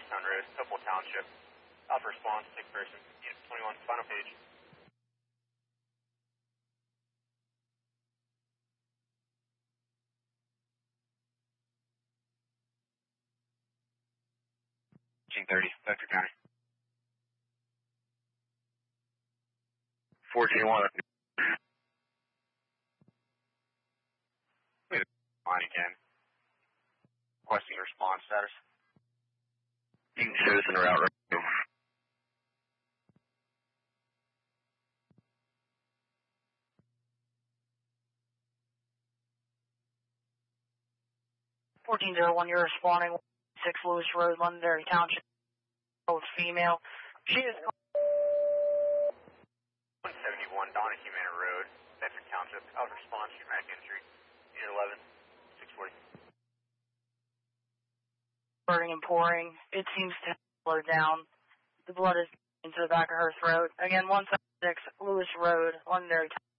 Morristown Road, Hopewell Township. Alpha response, sick person, unit 21, final page. June 30, Vector County. 4J1. Line again. Requesting response status. Citizen route. you're responding. 6 Lewis Road, Londonderry Township. Female. She is 171 Donahue Manor Road, Bedford Township. Out of response, traumatic injury. Unit 11, 640. burning and pouring. It seems to slow down. The blood is into the back of her throat. Again, 176 Lewis Road, Londonderry Township.